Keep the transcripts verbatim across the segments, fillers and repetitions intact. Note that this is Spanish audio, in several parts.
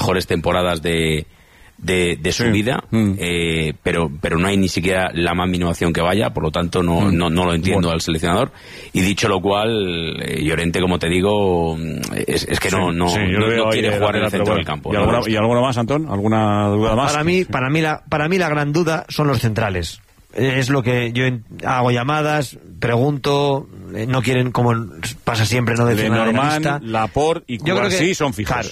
mejores temporadas de de, de su sí. vida, mm. eh, pero pero no hay ni siquiera la más mínima opción que vaya, por lo tanto no mm. no, no lo entiendo bueno. al seleccionador. Y dicho lo cual, eh, Llorente, como te digo, es, es que sí, no no, sí, no, no quiere jugar en el centro del campo. ¿Y alguna, ¿Y alguno más, Antón? ¿Alguna duda más? Para mí, para mí la para mí la gran duda son los centrales. Es lo que yo hago llamadas, pregunto, no quieren, como pasa siempre, no decir nada de la lista. Laporte y Cubarsí son fijos. Claro.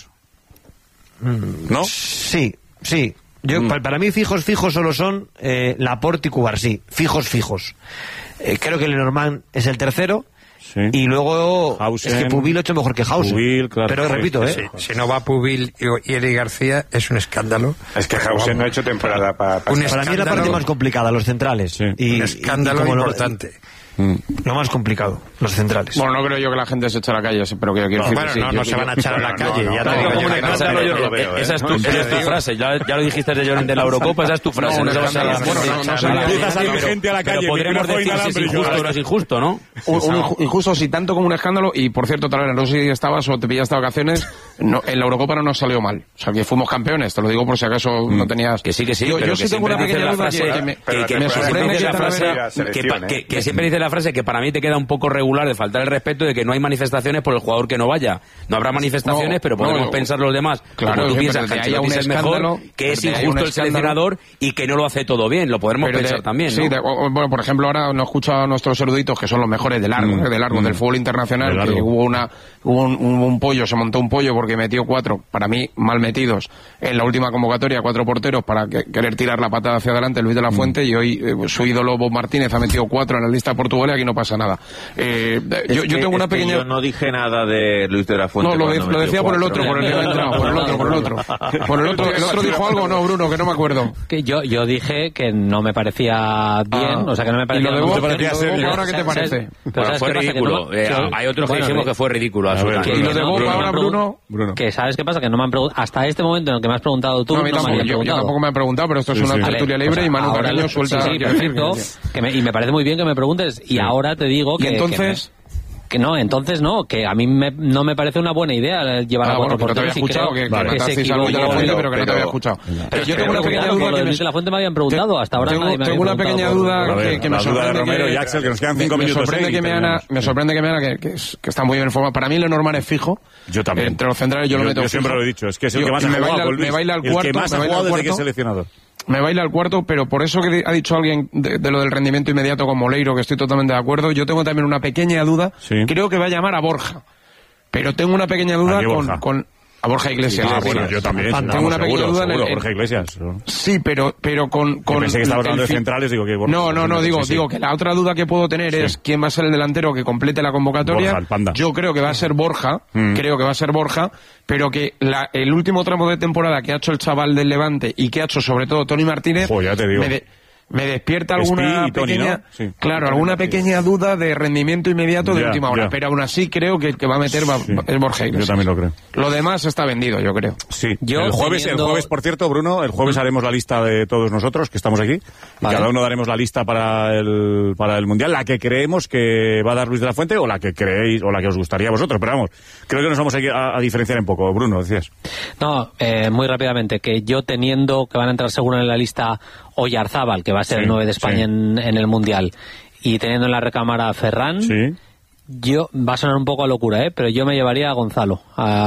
¿No? Sí, sí. Yo, mm. para, para mí fijos, fijos solo son eh, Laporte y Cubarsí. Fijos, fijos. Eh, creo que Lenormand es el tercero. Sí. Y luego Hausen, es que Pubil lo ha hecho mejor que Hausen. Pubil, claro, pero repito, ¿eh? Sí, si no va Pubil y Eric García es un escándalo. Es que Hausen no ha hecho temporada para... Pa, para mí es la parte más complicada, los centrales. Sí. Y, un escándalo y, y importante. Lo, lo más complicado, los centrales. Bueno, no creo yo que la gente se eche a la calle, pero que quiero no, decir bueno, que sí. no, no yo, se yo, van a echar a la calle. No, ya no, te digo no, yo no, que no, no, yo lo veo. Esa es tu, esa es tu frase. Ya, ya lo dijiste de Llorente de la Eurocopa, esa es tu frase. No, no, no, se va a bueno, no se empieza a salir gente a la calle. Pero podríamos decir si es injusto o no es injusto, ¿no? Un, un injusto, sí, tanto como un escándalo. Y por cierto, tal vez no sé si estabas o te pillaste de vacaciones. No, en la Eurocopa no nos salió mal. O sea, que fuimos campeones. Te lo digo por si acaso mm. no tenías. Que sí, que sí. Yo, pero yo que sí tengo una pequeña duda frase, que, me, que, que me sorprende que, la frase, que, que, que siempre dice la frase que para mí te queda un poco regular de faltar el respeto de que no hay manifestaciones por el jugador que no vaya. No habrá manifestaciones, no, pero podemos no, pensar los demás. Claro, como tú bien, piensas que Ancelotti es el mejor, que es injusto el seleccionador y que no lo hace todo bien. Lo podremos pero pensar de, también, sí, ¿no? de, bueno, por ejemplo, ahora nos escuchan a nuestros eruditos que son los mejores de largo, mm. de largo, mm. del fútbol internacional, de que hubo una hubo un, un, un pollo, se montó un pollo porque metió cuatro, para mí, mal metidos, en la última convocatoria, cuatro porteros para que, querer tirar la patada hacia adelante, Luis de la Fuente, mm. y hoy eh, su ídolo Bob Martínez ha metido cuatro en la lista portuguesa y aquí no pasa nada. Eh, yo, que, yo tengo una pequeña... Yo no dije nada de Luis de la Fuente. No, lo, de, lo decía por el otro, por el, no, por el otro, por el otro. Por el otro, el otro dijo algo, no, Bruno, que no me acuerdo. Que yo, yo dije que no me parecía bien, ah, o sea, que no me parecía... ¿Y lo de vos, parecía ser, ahora qué te parece? Bueno, fue ridículo. Eh, hay otros que dijimos que fue ridículo. ¿Y lo de vos ahora, Bruno? Que ¿sabes qué pasa? Que no me han preguntado, hasta este momento en el que me has preguntado tú, no me habían preguntado. Yo tampoco me han preguntado, pero esto es una tertulia libre y Manu Carreño suelta... Sí, perfecto. Y me parece muy bien que me preguntes, y ahora te digo que... ¿Y entonces...? Que no, entonces no, que a mí me, no me parece una buena idea llevar ah, a cuatro bueno, porteros. Te había escuchado, creo, que, vale. que, que se equivocó de la Fuente, pero que no te había escuchado. Pero, pero yo tengo una pequeña duda que me... de la Fuente me habían preguntado, hasta ahora tengo, nadie me Tengo una pequeña duda por... que, que me sorprende de Romero que... y Axel, que nos quedan cinco me, minutos. Me sorprende que me Ana, me sorprende que me Ana, que, que, es, que está muy bien informado. Para mí Lenormand es fijo. Yo también. Entre los centrales yo lo meto Yo siempre lo he dicho, es que es el que más ha jugado, me baila al cuarto, el que más ha jugado desde que es seleccionador. Me baila al cuarto, pero por eso que ha dicho alguien de, de lo del rendimiento inmediato con Moleiro, que estoy totalmente de acuerdo, yo tengo también una pequeña duda. Sí. Creo que va a llamar a Borja. Pero tengo una pequeña duda con, con a Borja Iglesias. Ah, bueno, yo también. Tengo vamos, una pequeña seguro, duda seguro, en el, Borja Iglesias. Sí, pero pero con con yo pensé que estaba hablando de centrales, digo que Borja. No, no, no, digo, sí, sí. digo que la otra duda que puedo tener sí. es quién va a ser el delantero que complete la convocatoria. Borja, el Panda. Yo creo que va a ser Borja, mm. creo que va a ser Borja, pero que la, el último tramo de temporada que ha hecho el chaval del Levante y que ha hecho sobre todo Toni Martínez, oh, ya te digo. me de, me despierta alguna Spi, Tony, pequeña, ¿no? Sí. claro, alguna pequeña duda de rendimiento inmediato de ya, última hora, ya. pero aún así creo que el que va a meter va, sí. es Borja Iglesias. Yo también lo creo. Lo demás está vendido, yo creo. Sí. Yo el jueves, teniendo... el jueves, por cierto, Bruno, el jueves haremos la lista de todos nosotros que estamos aquí. Vale. Y cada uno daremos la lista para el para el mundial, la que creemos que va a dar Luis de la Fuente o la que creéis o la que os gustaría a vosotros. Pero vamos, creo que nos vamos a, a diferenciar un poco. Bruno, decías. No, eh, muy rápidamente que yo teniendo que van a entrar seguro en la lista Oyarzábal, que va a ser sí, el nueve de España sí. en, en el Mundial, y teniendo en la recámara a Ferran, sí. yo, va a sonar un poco a locura, ¿eh? pero yo me llevaría a Gonzalo,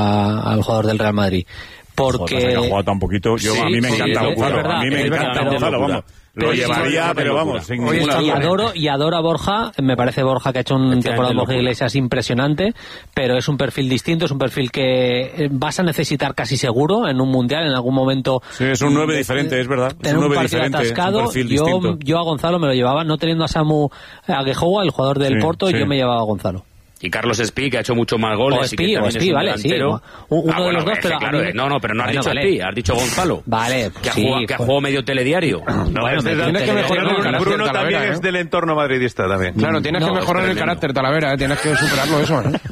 a, al jugador del Real Madrid. Porque... Joder, que ha jugado tan poquito. Yo, sí, a mí me sí, encanta sí, Gonzalo. verdad, a mí me encanta Gonzalo, vamos. Lo llevaría, pero vamos, sin ninguna y adoro, y adoro a Borja, me parece Borja que ha hecho un temporada de Borja Iglesias impresionante, pero es un perfil distinto, es un perfil que vas a necesitar casi seguro en un mundial, en algún momento. Sí, es un nueve diferente, es verdad. Tener un un partido atascado, un yo, yo a Gonzalo me lo llevaba, no teniendo a Samu Aguejoa, el jugador del sí, Porto, sí. yo me llevaba a Gonzalo. Y Carlos Espí, que ha hecho muchos más goles. O Espí, o Espí, vale, sí. Uno ah, de bueno, los dos, pero... Claro, mí... no, no, pero no has bueno, dicho vale. Espí, has dicho Gonzalo. Vale, que, sí, ha jugado, que pues... ha jugado medio telediario. No, bueno, tienes tienes que mejorar el carácter, Bruno Talavera, también ¿eh? es del entorno madridista también. Claro, tienes no, que mejorar el carácter, Talavera, ¿eh? Tienes que superarlo eso, ¿eh?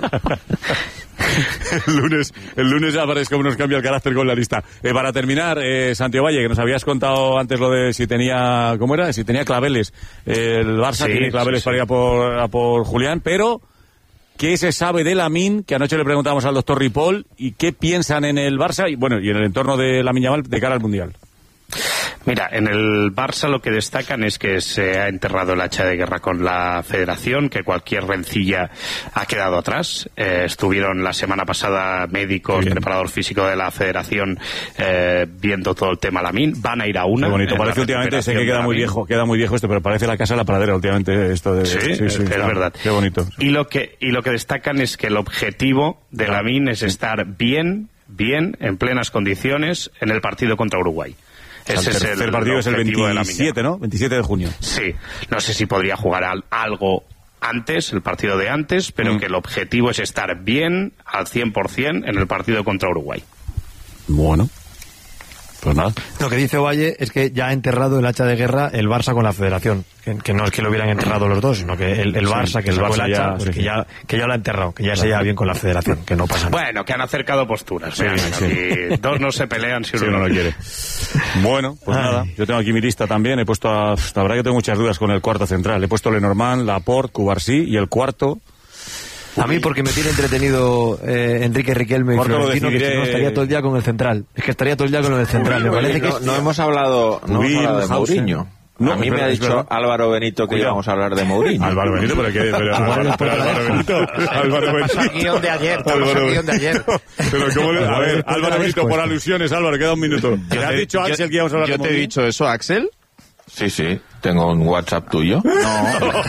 el lunes el lunes ya parece cómo nos cambia el carácter con la lista. Eh, para terminar, eh, Santiago Valle, que nos habías contado antes lo de si tenía, ¿cómo era? Si tenía claveles. Eh, el Barça sí, tiene claveles sí, sí. para ir a por, a por Julián, pero ¿qué se sabe de Lamine? Que anoche le preguntamos al doctor Ripoll, y qué piensan en el Barça y bueno y en el entorno de Lamine Yamal de cara al Mundial. Mira, en el Barça lo que destacan es que se ha enterrado el hacha de guerra con la Federación, que cualquier rencilla ha quedado atrás. Eh, estuvieron la semana pasada médicos, preparador físico de la Federación, eh, viendo todo el tema Lamine. Van a ir a una. Qué bonito, parece últimamente, sé que queda muy viejo, queda muy viejo esto, pero parece la casa de la pradera últimamente esto de... Sí, sí, sí, es, es claro, verdad. Qué bonito. Y lo que, y lo que destacan es que el objetivo de claro. Lamine es estar bien, bien, en plenas condiciones en el partido contra Uruguay. Ese el tercer es el partido es el veintisiete, ¿no? veintisiete de junio. Sí, no sé si podría jugar al, algo antes, el partido de antes, pero mm. que el objetivo es estar bien al cien por ciento en el partido contra Uruguay. Bueno, pues nada. Lo que dice Ovalle es que ya ha enterrado el hacha de guerra el Barça con la Federación. Que, que no es que lo hubieran enterrado los dos, sino que el, el Barça, sí, que el sacó el hacha, ya, pues sí, que, ya, que ya lo ha enterrado, que ya se lleva bien con la Federación, que no pasa nada. Bueno, que han acercado posturas. Sí, vean, sí. Y dos no se pelean si uno, sí, uno no quiere. Bueno, pues Ay. nada, yo tengo aquí mi lista también, he puesto a... La verdad que tengo muchas dudas con el cuarto central. He puesto Lenormand, Laporte, Cubarsí y el cuarto... A mí porque me tiene entretenido eh, Enrique Riquelme y Florentino, que si no estaría todo el día con el central. Es que estaría todo el día con el central. Me parece no, que no hemos hablado, no hemos hablado de Mourinho. No, a mí me ha dicho verdad. Álvaro Benito que Cuidado. íbamos a hablar de Mourinho. Álvaro Benito, pero que pero, Álvaro, pero Álvaro Benito, Álvaro Benito. Pasa guión de ayer, pasa guión de ayer. Pero cómo le, a ver, Álvaro Benito por alusiones, Álvaro, queda un minuto. ¿Te has dicho Axel que íbamos a hablar de Mourinho? ¿Yo te he dicho eso, Axel? Sí, sí. Tengo un WhatsApp tuyo. No. No.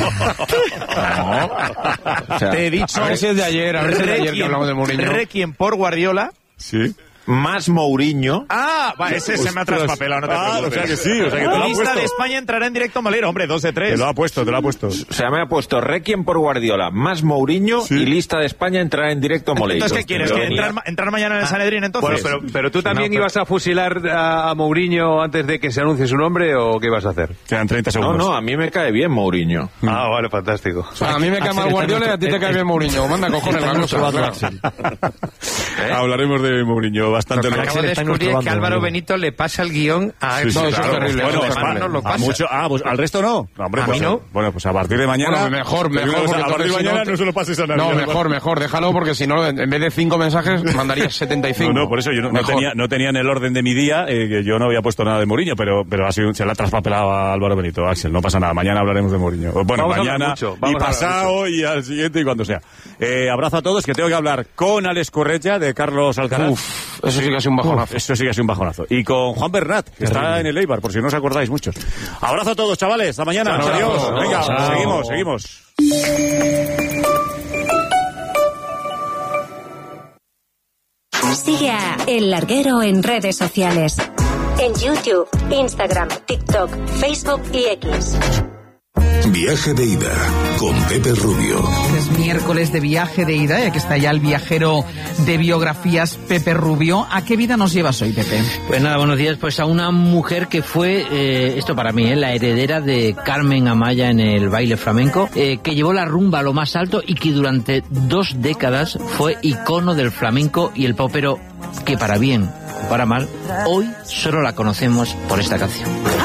O sea, te he dicho. A ver si es de ayer, a ver si es de ayer que hablamos de Mourinho. Requiem por Guardiola. Sí. Más Mourinho. Ah, va, ese se me ha traspapelado, no te ah, preocupes. O sea que sí, o sea que te lo ha puesto. La lista de España entrará en directo Malero, hombre, dos de tres. Te lo ha puesto, te lo ha puesto. O sea, me ha puesto Requiem por Guardiola, más Mourinho, sí. Y lista de España entrará en directo Moleiro. Entonces, ¿qué quieres? ¿Que entrar, entrar mañana en el Sanedrín, entonces? Bueno, pero, pero tú también no, pero... ibas a fusilar a, a Mourinho antes de que se anuncie su nombre, ¿o qué ibas a hacer? Quedan treinta segundos. No, no, a mí me cae bien Mourinho. Mm. Ah, vale, fantástico. O sea, a mí me cae mal Guardiola y a ti te cae bien Mourinho. Manda cojones la cosa. Hablaremos de Mourinho bastante. Descubrí que Álvaro Benito le pasa el guión a sí, sí, no, eso claro. es terrible. Bueno, eso es no lo pasa. A mucho, ah, pues al resto no. no hombre, a pues, mí no. Bueno, pues a partir de mañana. Bueno, mejor, mejor. A partir de mañana no, te... no se lo pases a nadie. No, mejor, mejor. Déjalo porque si no, en vez de cinco mensajes, mandarías setenta y cinco. No, no, por eso yo no, no, tenía, no tenía en el orden de mi día, eh, que yo no había puesto nada de Mourinho, pero, pero ha sido, se le ha traspapelado a Álvaro Benito. Axel, no pasa nada. Mañana hablaremos de Mourinho. Bueno, vamos mañana y pasado y al siguiente y cuando sea. Eh, abrazo a todos, que tengo que hablar con Alex Correia de Carlos Alcaraz. Uf, eso sí que ha sido un bajonazo. Uf, eso sí que ha sido un bajonazo. Y con Juan Bernat, que Terrible. está en el Eibar, por si no os acordáis muchos. Abrazo a todos, chavales. Hasta mañana. Chao, Adiós. chao, Venga, chao. seguimos, seguimos. Sigue a El Larguero en redes sociales. En YouTube, Instagram, TikTok, Facebook y X. Viaje de ida con Pepe Rubio. Es miércoles de viaje de ida y aquí está ya el viajero de biografías, Pepe Rubio. ¿A qué vida nos llevas hoy, Pepe? Pues nada, buenos días. Pues a una mujer que fue, eh, esto para mí, eh, la heredera de Carmen Amaya en el baile flamenco, eh, que llevó la rumba a lo más alto y que durante dos décadas fue icono del flamenco y el pop, pero que para bien o para mal, hoy solo la conocemos por esta canción.